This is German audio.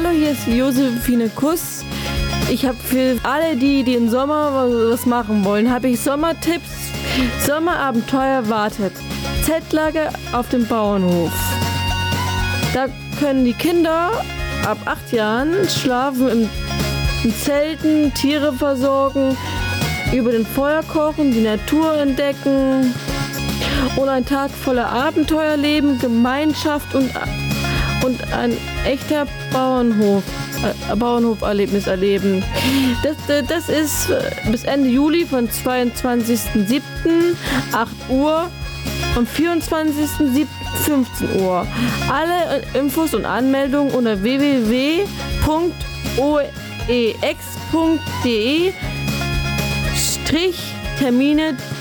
Hallo, hier ist Josephine Kuss. Ich habe für alle, die im Sommer was machen wollen, habe ich Sommertipps. Sommerabenteuer wartet. Zeltlager auf dem Bauernhof. Da können die Kinder ab 8 Jahren schlafen in Zelten, Tiere versorgen, über den Feuer kochen, die Natur entdecken und ein Tag voller Abenteuer leben, Gemeinschaft und ein echter Bauernhoferlebnis erleben. Das ist bis Ende Juli von 22.07. 8 Uhr und 24.07. 15 Uhr. Alle Infos und Anmeldungen unter www.oex.de/Termine